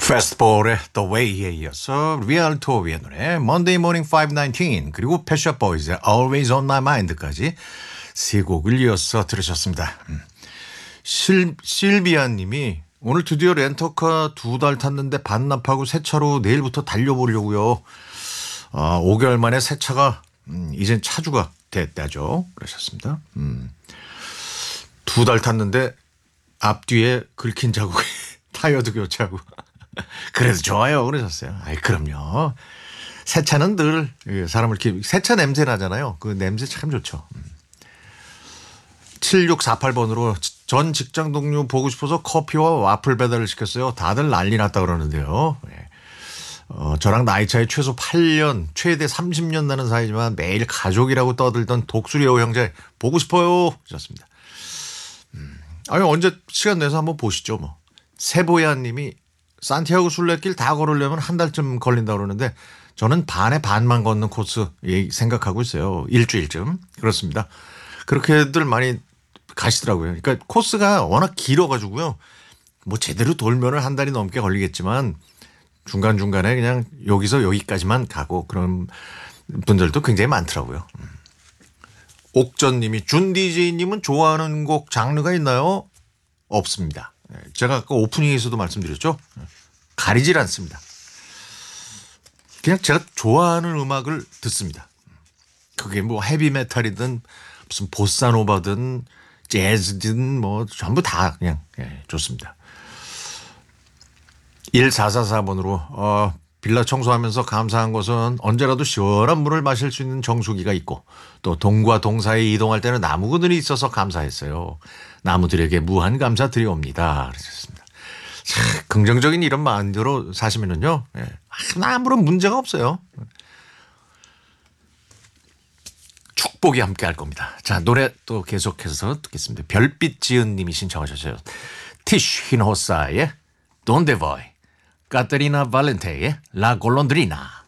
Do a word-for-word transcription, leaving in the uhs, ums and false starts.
페스티벌의 The Way에 이어서 리얼토비의 노래 Monday Morning 오백십구 그리고 패션 보이즈의 Always on My Mind까지 세 곡을 이어서 들으셨습니다. 음. 실, 실비아 님이 오늘 드디어 렌터카 두 달 탔는데 반납하고 새 차로 내일부터 달려보려고요. 아, 오 개월 만에 새 차가 음, 이젠 차주가 됐다죠. 그러셨습니다. 음. 두 달 탔는데 앞뒤에 긁힌 자국에 타이어도 교체하고 그래도 좋아요 그러셨어요. 아이 그럼요. 새 차는 늘 사람을 이렇게 새차 냄새 나잖아요. 그 냄새 참 좋죠. 칠육사팔 번으로 전 직장 동료 보고 싶어서 커피와 와플 배달을 시켰어요. 다들 난리 났다 그러는데요. 어, 저랑 나이 차이 최소 팔 년 최대 삼십 년 나는 사이지만 매일 가족이라고 떠들던 독수리호 형제 보고 싶어요 하셨습니다. 음. 아니 언제 시간 내서 한번 보시죠 뭐. 세보야 님이 산티아고 순례길 다 걸으려면 한 달쯤 걸린다고 그러는데 저는 반에 반만 걷는 코스 생각하고 있어요. 일주일쯤. 그렇습니다. 그렇게들 많이 가시더라고요. 그러니까 코스가 워낙 길어가지고요. 뭐 제대로 돌면은 한 달이 넘게 걸리겠지만 중간중간에 그냥 여기서 여기까지만 가고 그런 분들도 굉장히 많더라고요. 옥전 님이 준 디제이님은 좋아하는 곡 장르가 있나요? 없습니다. 제가 아까 오프닝에서도 말씀드렸죠. 가리질 않습니다. 그냥 제가 좋아하는 음악을 듣습니다. 그게 뭐 헤비메탈이든 무슨 보사노바든 재즈든 뭐 전부 다 그냥 예, 좋습니다. 일사사사 번으로 어, 빌라 청소하면서 감사한 것은 언제라도 시원한 물을 마실 수 있는 정수기가 있고 또 동과 동 사이에 이동할 때는 나무 그늘이 있어서 감사했어요. 나무들에게 무한 감사드리옵니다. 그러셨습니다. 참 긍정적인 이런 마음대로 사시면은요 예, 아무런 문제가 없어요. 축복이 함께 할 겁니다. 자 노래 또 계속해서 듣겠습니다. 별빛 지은 님이 신청하셨어요. 티쉬 히노사의 Donde Voi, 카테리나 발렌테의 La Golondrina.